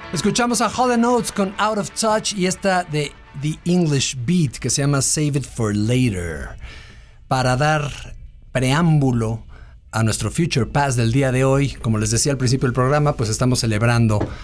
Escuchamos a Hall & Oates con Out of Touch y esta de The English Beat que se llama Save It for Later. Para dar preámbulo a nuestro Future Past del día de hoy, como les decía al principio del programa, pues estamos celebrando